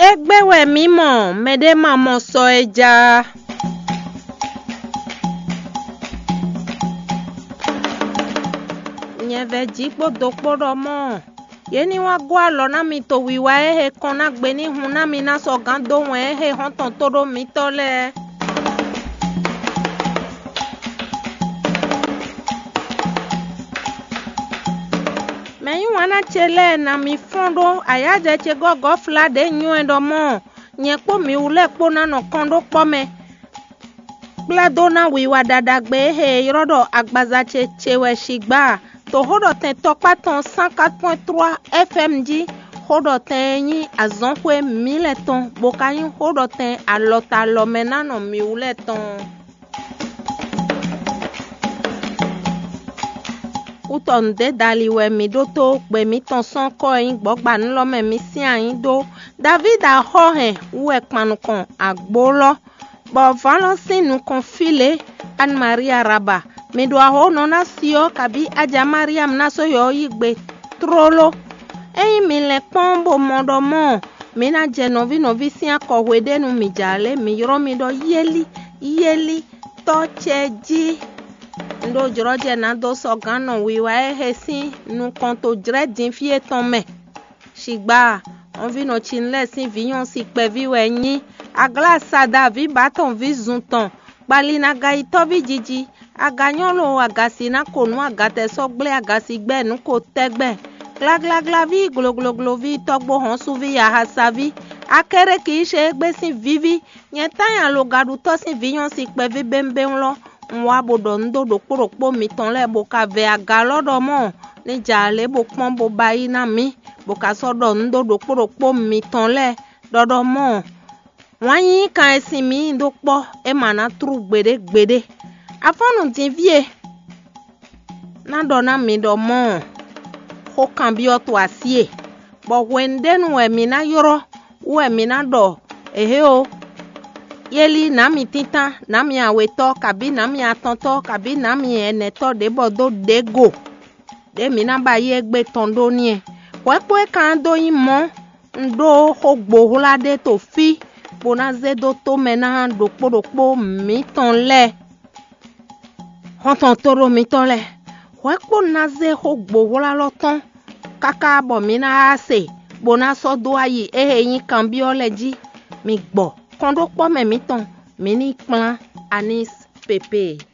Egbewe mimo mede mamo so eja. Nyeve jikpo dokpodo mo. Yeni wa gwa lo na mi to wiwa ehe kona gbeni hun na mi na so gando wen ehe honton todo mi tole. Me yu wana chele na mi fondo ayaje che gogo fla de nyu endo mo. Nye po mi ule po na no kondo po me. Blado na wiwa dadagbe ehe rodo agbaza chewe shigba. To hodo ten tokpa ton 104.3 FMG hodo ten yin azonkwe mileton bokayin hodo ten alota lomena no miuleton uton de daliwe mi do to pe mi ton son ko yin gbogba nlo me mi si ayin do David a ho hen we panu kon agbolo bo valensin nu kon file Anne Maria Raba mi do aho no na sio kabi aja Mariam na so yo igbe trolo eyin mi le pombo modomo mi na je novi si akowe denu mi jale mi yoro mi do yeli to cheji ndo jroje na do so gano wiwa ehesi nu konto dredin fie ton me shigba on vi no chinle sin viyon si pe viwe yin aglasa da vi baton vi zunton balina gaito vi jiji aganyolo agasi na konu agate sogble agasi gbe nu ko tegbe glagla vi gloglo vi togbo hon suvi ya hasavi akere ki se gbe sin vivi yen tayan lo gadu to sin viyon si pe vi bembe nlo nwa bodo ndo do poroppo mi ton le bo ka ve agalodo mo ni jale bo pon bo bayi na mi bo ka sodo ndo do poroppo mi ton le dodo mo wanyi kan esin mi ndo po e mana tru gbede afonu tin vie na do na mi do mo ho kan bi oto asie bo wendenu e mi na yoro we mi na do ehe o yeli na mi tintan na mi aweto kabi na mi atonto kabi na mi eneto de bodo dego de mi na ba ye gbe tondo ni e wepo e kan do yin mo ndo hogbo hulade to fi bonaze do to mena do poroppo mi ton le honton toro mi ton le wepo naze hogbo hulalo ton kaka bo mi na ase bona so do ayi ehe yin kan bi oleji mi gbo kondo po me mi ton mi ni plan anis pepe